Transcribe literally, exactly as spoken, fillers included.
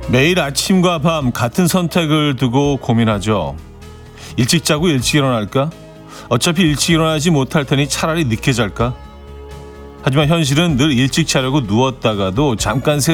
매일 아침과 밤 같은 선택을 두고 고민하죠. 일찍 자고 일찍 일어날까? 어차피 일찍 일어나지 못할 테니 차라리 늦게 잘까? 하지만 현실은 늘 일찍 자려고 누웠다가도 잠깐 새